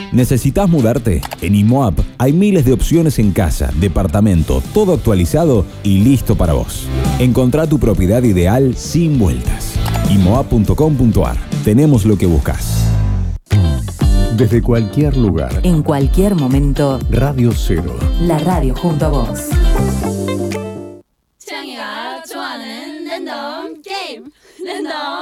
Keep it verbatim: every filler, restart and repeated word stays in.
¿Necesitas mudarte? En IMOAP hay miles de opciones en casa, departamento, todo actualizado y listo para vos. Encontrá tu propiedad ideal sin vueltas. imoap punto com punto ar. Tenemos lo que buscas. Desde cualquier lugar. En cualquier momento. Radio Cero. La radio junto a vos. 창이가 좋아하는 랜덤 게임 랜덤